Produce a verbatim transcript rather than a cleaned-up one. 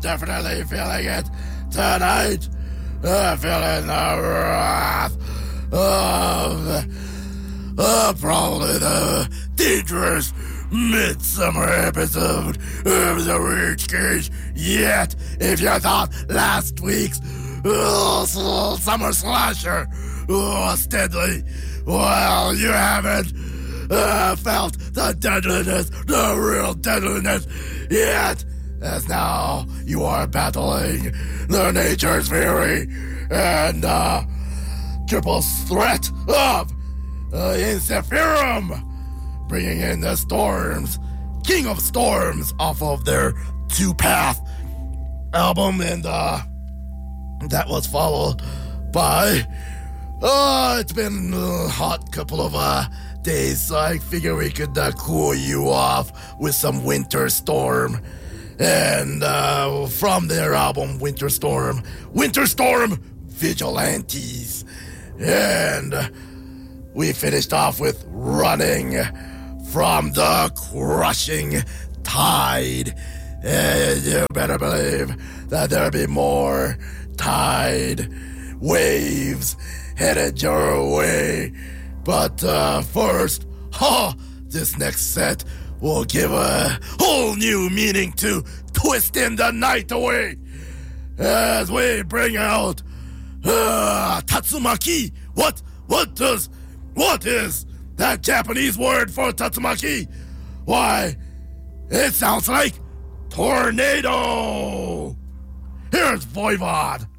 definitely feeling it tonight. I'm feeling the wrath of uh, probably the dangerous midsummer episode of the Rage Cage yet. If you thought last week's uh, summer slasher was deadly, well, you haven't uh, felt the deadliness, the real deadliness yet. As now you are battling the nature's fury and uh, triple threat of uh, Inseferum, bringing in the storms, King of Storms, off of their Two Path album, and uh, that was followed by uh, it's been a hot couple of uh, days, so I figure we could uh, cool you off with some Winter Storm. And uh, from their album Winter Storm, Winter Storm Vigilantes. And we finished off with Running from the Crushing Tide. And you better believe that there'll be more tide waves headed your way. But uh, first, huh, this next set will give a whole new meaning to Twisting the Night Away as we bring out uh, Tatsumaki. What? What does? What is that Japanese word for Tatsumaki? Why, it sounds like tornado. Here's Voivod.